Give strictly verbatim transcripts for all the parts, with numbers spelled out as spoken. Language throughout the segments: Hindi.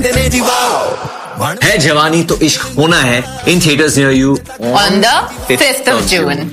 है जवानी तो इश्क होना है in theatres near you on the fifth of June.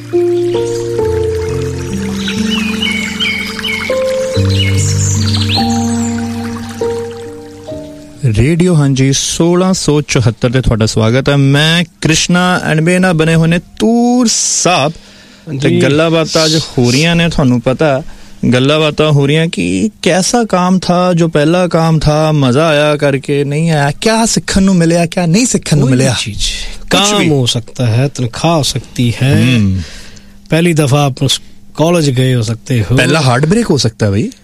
Radio हाँ जी सोलह सौ चौहत्तर ते तुहाडा स्वागत है। मैं कृष्णा एंड मेरे नाल बने हुए ने तूर साहब ते गल्लां बातां अज हो रही ने। तुहानू पता गल्लां बातां हो रही कि कैसा काम था जो पहला काम था, मजा आया करके नहीं आया, क्या सीखने नू मिलया क्या नहीं सीखने नू मिलया। चीज काम हो सकता है, तनख्वाह हो सकती है, पहली दफा आप कॉलेज गए हो सकते हो, पहला हार्ट ब्रेक हो सकता है भाई।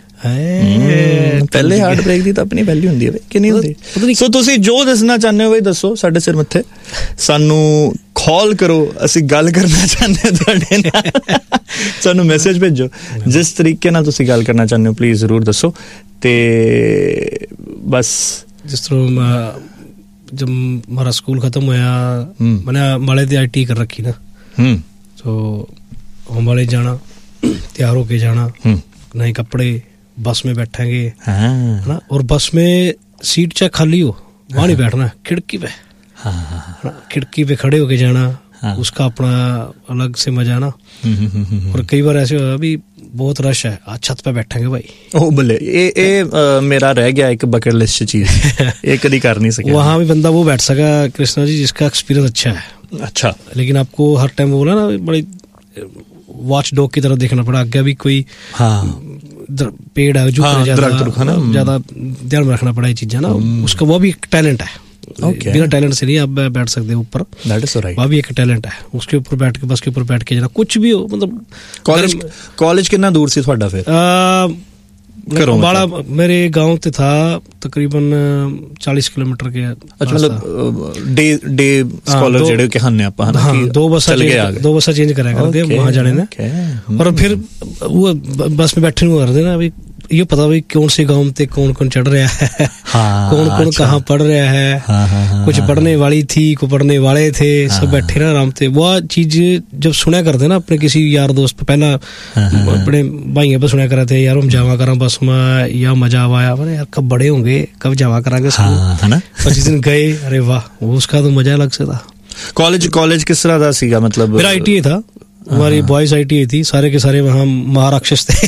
पहले हार्ट ब्रेक दी तां अपनी वैल्यू हुंदी है कि नहीं हुंदी। सो तुसी जो दसना चाहते हो भाई दसो, साडे सिर मत्थे सानू कॉल करो, असी गल करना चाहते हैं तुहाडे नाल, सानू मैसेज भेजो, जिस तरीके नाल तुसी गल करना चाहते हो प्लीज जरूर दसो। ते बस जिस तरह जब हमारा स्कूल खत्म होया मैंने अम्बाले दी आई टी कर रखी ना, तो अम्बाले जाना, तैयार होके जाना, नए कपड़े, बस में बैठेंगे है ना, और बस में सीट चाहे खाली हो वहां नहीं बैठना, खिड़की पे, खिड़की पे खड़े होके जाना, उसका अपना अलग से मजा ना। और कई बार ऐसे होगा भी बहुत रश है, आज छत पे बैठेंगे भाई, ओ बल्ले ये ये मेरा रह गया एक बकेट लिस्ट चीज, ये कभी कर नहीं सके। वहां भी बंदा वो बैठ सका कृष्णा जी जिसका एक्सपीरियंस अच्छा है। अच्छा, लेकिन आपको हर टाइम बोला ना बड़ी वॉच डॉग की तरह देखना पड़ा, आगे भी कोई पेड़ है जो ज्यादा ज्यादा ध्यान में रखना पड़ा ये चीजें ना, उसका वो भी एक टैलेंट है। Okay. बिना टैलेंट से नहीं आप बैठ सकते ऊपर, वह भी एक टैलेंट है, उसके ऊपर बैठ के बस के ऊपर बैठ के जाना, कुछ भी हो। मतलब कॉलेज कॉलेज कितना दूर से थोड़ा फिर बड़ा मेरे गांव ते था तकरीबन चालीस किलोमीटर के। अच्छा, मतलब डे डे स्कॉलर जेडे के हन्ने आपा ना कि दो बस दो बस चेंज करा करते वहां जाने ने, और फिर वो बस में बैठे हुए करते ना, अभी ये पता भाई कौन से गांव में कौन कौन चढ़ रहा है, हाँ, कौन कौन अच्छा, कहाँ पढ़ रहा है, हाँ, हाँ, हाँ, कुछ हाँ, पढ़ने वाली थी, कुछ पढ़ने वाले थे, हाँ, सब बैठे ना आराम से। वो चीज जब सुना करते ना अपने किसी यार दोस्त पे, पहला हाँ, अपने भाइयों पे सुना करते यार हम जावा करा बस में, या मजा आया यार कब बड़े होंगे कब जावा करांगे, पच्चीस दिन गए, अरे वाह उसका तो मजा अलग से था। कॉलेज कॉलेज किस तरह का सीगा? मतलब मेरा आई टी आई था, हमारी बॉयज आई टी आई थी, सारे के सारे वहाँ महाराक्षस थे।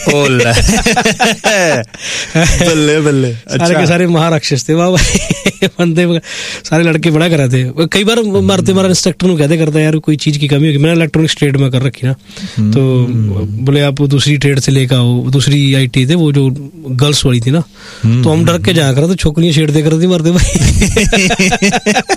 बल्ले बल्ले, सारे के सारे महाराक्षस थे वहाँ बंदे, सारे लड़के बड़ा कर रहे थे। कई बार मारते मारा इंस्ट्रक्टर को कहते करता है यार कोई चीज की कमी होगी, मैंने इलेक्ट्रॉनिक्स ट्रेड में कर रखी ना, तो बोले आप दूसरी ट्रेड से लेकर आओ, दूसरी आई टी थे वो जो गर्ल्स वाली थी ना, तो हम डर के जाया कर, तो छोकरियां छेड़ते कर दी मारते भाई।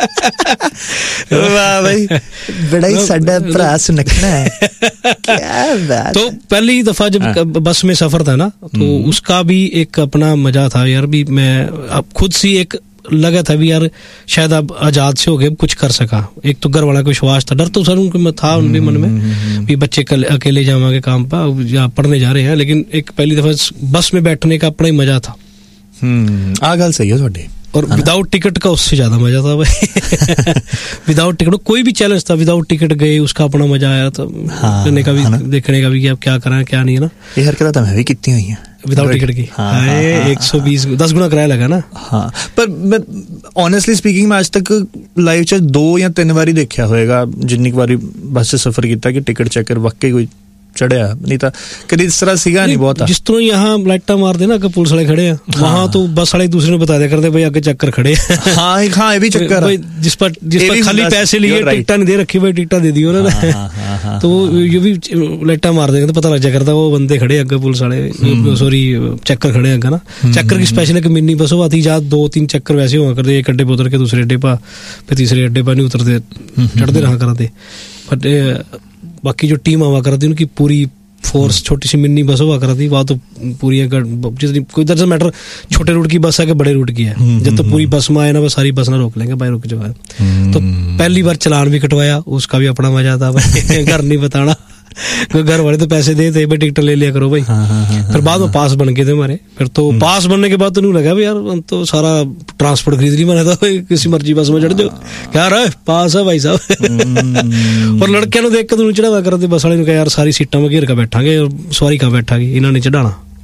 वाह भाई, बड़ा ही साडा भरा सुनखना है। क्या बात। तो पहली दफा जब हाँ। बस में सफर था ना, तो उसका भी एक अपना मजा था यार। भी मैं अब खुद सी एक लगा था भी यार शायद अब आजाद से हो गए, कुछ कर सका। एक तो घर वाला को विश्वास था, डर तो सर उनके था उनके मन में भी बच्चे कल अकेले जावांगे काम पर या पढ़ने जा रहे हैं, लेकिन एक पहली दफा बस में बैठने का अपना ही मजा था। आ गल सही है थोड़ी। और विदाउट टिकट का उससे ज्यादा मजा था भाई। विदाउट टिकट कोई भी चैलेंज था, विदाउट टिकट गए उसका अपना मजा आया था, हाँ, करने का भी हाँ, देखने का भी कि अब क्या करा क्या नहीं है ना। ये हरकत तो मैं भी कितनी हुई है विदाउट टिकट की। हाँ, हाँ, एक सौ बीस दस गुना किराया लगा ना। हाँ, पर मैं ऑनेस्टली स्पीकिंग मैं आज तक लाइफ च दो या तीन बारी देखा होएगा जिन्नी बारी बस से सफर किया कि टिकट चेकर वाकई कोई चढ़िया, नहीं तो कभी इस तरह सीगा नहीं बहुत। जिस तरह यहाँ लाइटा मार देना कि पुलिस वाले खड़े हैं, हाँ, वहाँ तो बस वाले एक दूसरे ने बता दिया करते भाई आगे चक्कर खड़े हैं। हाँ हाँ ये भी चक्कर भाई, जिस पर जिस पर खाली पैसे लिए टिकटा नहीं दे रखी भाई टिकटा दे दी उन्होंने, तो ये भी लाइटा मार देंगे तो पता लग जाया करता वो बंदे खड़े आगे पुलिस वाले, सॉरी चक्कर खड़े आगे ना। चक्कर की स्पेशल एक मिनी बस हो आती जा, दो तीन चक्कर वैसे हुआ करते, एक अड्डे पर उतर के दूसरे अड्डे पर, फिर तीसरे अड्डे पर नहीं उतरते, चढ़ते रहा करते। बट बाकी जो टीम हुआ करती उनकी पूरी फोर्स, छोटी सी मिनी बस हुआ करती, वहाँ तो पूरी जितनी कोई डजंट मैटर छोटे रूट की बस है कि बड़े रूट की है, जब तो पूरी बस में आए ना वो सारी बस ना रोक लेंगे भाई, रुक जाओ। तो पहली बार चलान भी कटवाया, उसका भी अपना मजा था भाई। घर नहीं बताना, घर वाले तो पैसे दे थे भाई टिकट ले लिया करो भाई। हाँ, हाँ, हाँ, फिर बाद में पास बन गए थे हमारे, फिर तो पास बनने के बाद तो नहीं लगा भी यार तो सारा ट्रांसपोर्ट खरीद नहीं बना था, किसी मर्जी बस में चढ़ जाओ, क्या रहा है पास है भाई साहब। और लड़कियों ने देख के तो चढ़ावा करते बस वाले ने कहा यार सारी सीटा में घेर का बैठांगे और सवारी कहाँ बैठागी, इन्होंने चढ़ाना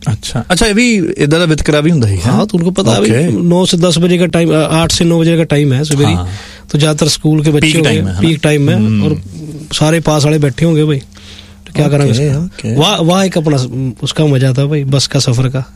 अच्छा अच्छा, ये भी इधर का वितकरा भी होता है। हाँ, तो उनको पता है नौ से दस बजे का टाइम, आठ से नौ बजे का टाइम है सवेरे। हाँ। तो ज्यादातर स्कूल के बच्चे पीक टाइम है और सारे पास वाले बैठे होंगे भाई, तो क्या करेंगे। वहाँ वहाँ एक अपना उसका मजा था भाई, बस का सफर का।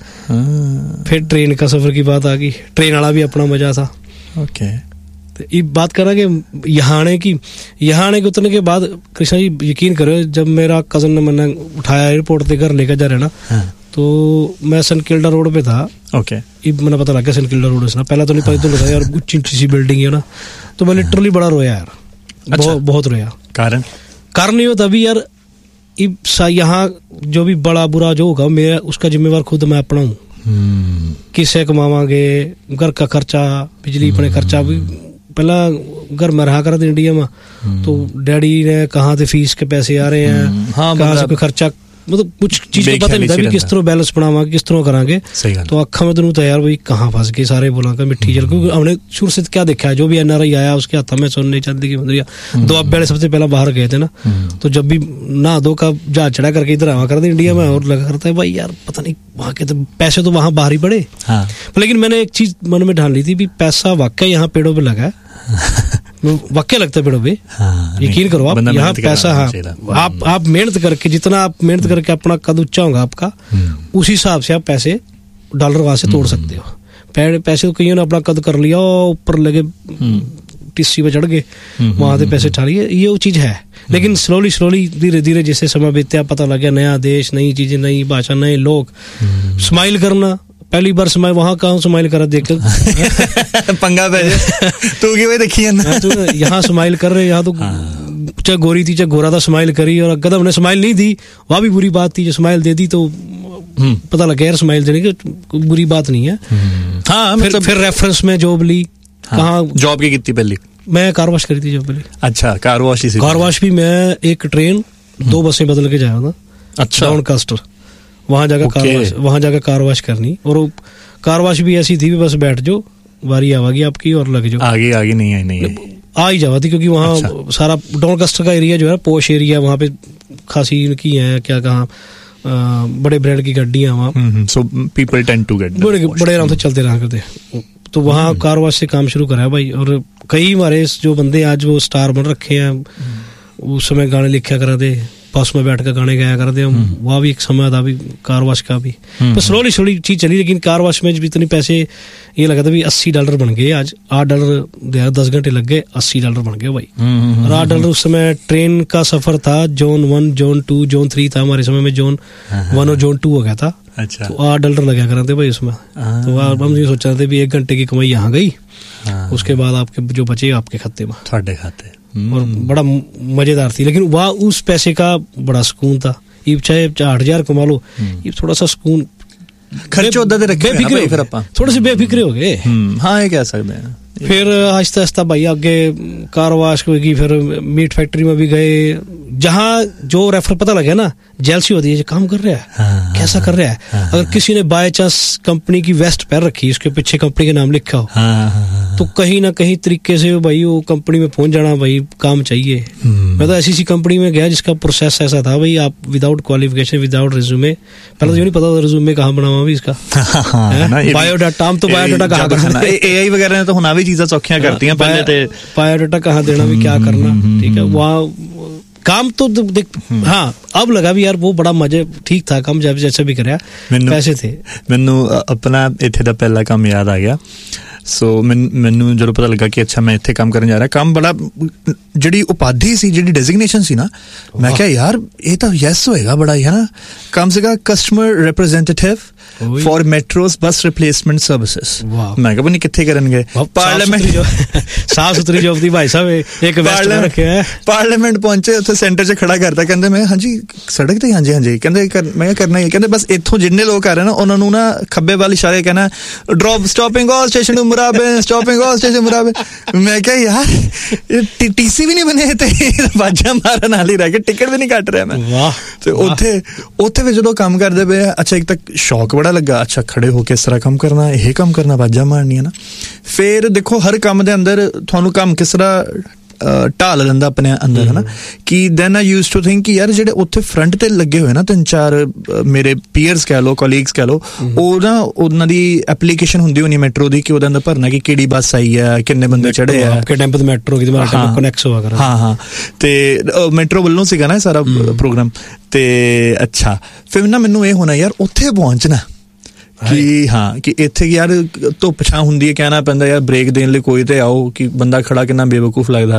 फिर ट्रेन का सफर की बात आ गई, ट्रेन वाला भी अपना मजा था। ओके, ये बात कर रहा कि यहाँ आने की, यहाँ आने के उतरने के बाद कृष्णा जी यकीन करो, जब मेरा कजन ने मैंने उठाया एयरपोर्ट से घर लेकर जा रहे ना, हाँ। तो मैं सनकिल्डा रोड पे था। ओके, ये मैंने पता लगा सनकिल्डा रोड से ना, पहला तो नहीं पता, तो लगा यार ऊंची ऊंची सी बिल्डिंग है ना, तो मैं लिटरली बड़ा रोया यार। अच्छा। बहुत बहुत रोया। कारण कारण नहीं होता अभी यार, यहाँ जो भी बड़ा बुरा जो होगा मेरा, उसका जिम्मेवार खुद मैं अपना हूँ। किससे कमावांगे, घर का खर्चा, बिजली पर खर्चा भी। पहला घर में रहा करते इंडिया में, तो डैडी ने कहाँ से फीस के पैसे आ रहे हैं, हाँ, कहाँ से कोई खर्चा, मतलब कुछ चीज को पता नहीं था भी किस तरह बैलेंस बनावा, किस तरह करांगे। तो अखा में तो तैयार भाई कहाँ फंस गए सारे बोला का मिट्टी जल, क्योंकि हमने शुरू से क्या देखा है, जो भी एनआरआई आया उसके हाथ में सोने चांदी की मुद्रिया। दो अब वाले सबसे पहला बाहर गए थे ना, तो जब भी ना दो का जहाज चढ़ा करके इधर आवा करते इंडिया में, और लगा करता है भाई यार पता नहीं वहाँ के तो पैसे तो वहाँ बाहर ही पड़े। लेकिन मैंने एक चीज मन में ढाल ली थी, पैसा वाकई यहाँ पेड़ों पे लगा है, वाक्य लगता है पेड़ों पे। हाँ, यकीन करो आप, यहाँ पैसा, हाँ, आप आप मेहनत करके, जितना आप मेहनत करके अपना कद ऊंचा होगा आपका, उसी हिसाब से आप पैसे डॉलर वहां से तोड़ सकते हो। पैसे तो कईयों ने अपना कद कर लिया, ऊपर लगे टिस्सी पे चढ़ गए, वहां से पैसे उठा लिए, ये वो चीज है। लेकिन स्लोली स्लोली धीरे धीरे जैसे समय बीतया, पता लग गया नया देश, नई चीजें, नई भाषा, नए लोग, स्माइल करना। पहली बार स्माइल वहां कहाँ स्माइल करा देख पंगा पे तू की देखी है ना, तो यहाँ स्माइल कर रहे, यहाँ तो चाहे गोरी थी चाहे गोरा था, स्माइल करी। और अगर हमने स्माइल नहीं दी वहाँ भी बुरी बात थी, जो स्माइल दे दी तो पता लग गया यार स्माइल देने की बुरी बात नहीं है। हाँ, फिर फिर रेफरेंस में जॉब ली। कहाँ जॉब की कितनी पहली? मैं कार वॉश करी थी जॉब पहले। अच्छा, कार वॉश ही? कार वॉश भी मैं एक ट्रेन दो बसें बदल के जाया था। अच्छा, डाउनकास्टर, वहां जाकर कार वॉश, वहां जाकर कार वॉश करनी। और कार वॉश भी ऐसी थी, बस बैठ जो, बारी आवागी आपकी और लग जाओ। आगे आगे नहीं है, नहीं है। आ ही जावा थी, क्योंकि वहाँ अच्छा। सारा डाउनकास्टर का एरिया जो है पोश एरिया, वहाँ पे खासी इनकी है क्या कहा, बड़े ब्रांड की गाड़ियां वहाँ, so people tend to get बड़े बड़े आराम से चलते रहा करते। तो वहाँ कार वॉश से काम शुरू करा भाई। और कई हमारे जो बंदे आज वो स्टार बन रखे हैं, उस समय गाने लिखा करा थे, बस में बैठ कर गाने गाया करते हम, वहाँ भी एक समय था भी कार वॉश का भी। तो स्लोली स्लोली चीज चली, लेकिन कार वॉश में भी इतने पैसे, ये लगा था भी अस्सी डॉलर बन गए आज। आठ डॉलर दस घंटे लग गए, अस्सी डॉलर बन गए भाई। और आठ डॉलर उस समय ट्रेन का सफर था, zone one, zone two, zone three था हमारे समय में, जोन वन और जोन टू हो गया था। अच्छा। तो आठ डॉलर लगा करते भाई उसमें। तो हम ये सोच रहे थे भी एक घंटे की कमाई यहाँ गई, उसके बाद आपके जो बचे आपके खाते में, खाते खाते और बड़ा मजेदार थी। लेकिन वह उस पैसे का बड़ा सुकून था। ये चाहे आठ हजार कमा लो, ये थोड़ा सा सुकून, खर्चे बेफिक्रे फिर थोड़े से बेफिक्रे हो गए। हाँ, ये कह सकते हैं। फिर आहिस्ता आहिस्ता भाई आगे कार वॉश की, फिर मीट फैक्ट्री में भी गए, जहाँ जो रेफर पता लगे ना, जेलसी होती है, जो काम कर रहा है, हाँ, कैसा कर रहा है। हाँ, अगर किसी ने बाय चांस कंपनी की वेस्ट पहन रखी, उसके पीछे कंपनी के नाम लिखा हो, हाँ, तो कहीं ना कहीं तरीके से भाई वो कंपनी में पहुंच जाना, भाई काम चाहिए। मैं तो ऐसी सी कंपनी में गया जिसका प्रोसेस ऐसा था भाई, आप विदाउट क्वालिफिकेशन, विदाउट रिज्यूमे, पहले तो ये नहीं पता था रिज्यूमे कहाँ बनावा भी इसका, बायोडाटा, हम तो बायोडाटा कहाँ करना, एआई वगैरह ने तो होना भी चीजें सौखियां करती हैं, पहले बायोडाटा कहाँ देना भी, क्या करना, ठीक है। वहाँ काम तो देख, हाँ, अब लगा भी यार वो बड़ा मजे, ठीक था काम, जब जैसे भी कराया, पैसे थे। मैनू अपना इत्थे दा पहला काम याद आ गया। सो मैनू जो पता लगा कि अच्छा मैं इत्थे काम करने जा रहा, काम बड़ा जिहड़ी उपाधि सी, जिहड़ी डेजिग्नेशन सी ना, मैं क्या यार ये तो यस होएगा बड़ा ही, है ना। काम सीगा कस्टमर रिप्रेजेंटेटिव फॉर मेट्रोस बस रिप्लेसमेंट सर्विसेज। मैं क्या पता कित्थे करनगे, पार्लियामेंट, साफ सुथरी जॉब दी भाई साहब, एक वेस्ट में रखे है। पार्लियामेंट पहुंचे, उत्थे सेंटर च खड़ा करता, कहंदे मैं हाँ जी सड़क ते, हाँ जी हाँ जी, कहंदे कर, मैं करना ही, कहंदे बस इत्थों जिन्ने लोग आ रहे ना उन्हां नूं ना खब्बे वाल इशारे कहना, drop stopping all station मुराबे, stopping all station मुराबे। मैं क्या यार टीसी भी नहीं बने थे, बाजा मारन वाली रह गए, टिकट भी नहीं कट रहा मैं। वाह। तो उत्थे उत्थे भी जो काम करते पे, अच्छा एक तक शौक बड़ा लगा, अच्छा खड़े होके इस तरह काम करना, यह काम करना, बाजा मारनी है ना। फिर देखो हर काम दे अंदर थानू काम किस तरह ਢਾਲ ਲੈਂਦਾ ਆਪਣੇ ਅੰਦਰ ਹਨਾ ਕਿ then I used to think ਕਿ ਯਾਰ ਜਿਹੜੇ ਉੱਥੇ ਫਰੰਟ ਤੇ ਲੱਗੇ ਹੋਏ ਨਾ ਤਿੰਨ ਚਾਰ ਮੇਰੇ ਪੀਅਰਸ ਕਹਿ ਲਓ ਕੋਲੀਗਸ ਕਹਿ ਲਓ ਉਹ ਨਾ ਉਹਨਾਂ ਦੀ ਐਪਲੀਕੇਸ਼ਨ ਹੁੰਦੀ ਹੋਣੀ ਮੈਟਰੋ ਦੀ ਕਿ ਉਹਦੇ ਅੰਦਰ ਭਰਨਾ ਕਿ ਕਿਹੜੀ ਬੱਸ ਆਈ ਆ ਕਿੰਨੇ ਬੰਦੇ ਚੜੇ ਆ ਕਿ ਟੈਂਪੋ ਮੈਟਰੋ ਕਿ ਤੁਹਾਡਾ ਕਨੈਕਟ ਹੋਆ ਕਰ ਹਾਂ ਹਾਂ ਤੇ ਮੈਟਰੋ ਵੱਲੋਂ ਸੀਗਾ ਨਾ ਸਾਰਾ ਪ੍ਰੋਗਰਾਮ ਤੇ ਅੱਛਾ ਫਿਰ ਨਾ ਮੈਨੂੰ ਇਹ ਹੋਣਾ ਯਾਰ ਉੱਥੇ ਪਹੁੰਚਣਾ ਕਿ ਹਾਂ ਕਿ ਇੱਥੇ ਯਾਰ ਧੁੱਪ ਛਾਂ ਹੁੰਦੀ ਹੈ ਕਹਿਣਾ ਪੈਂਦਾ ਯਾਰ ਬ੍ਰੇਕ ਦੇਣ ਲਈ ਕੋਈ ਤੇ ਆਓ ਕਿ ਬੰਦਾ ਖੜਾ ਕਿੰਨਾ ਬੇਵਕੂਫ ਲੱਗਦਾ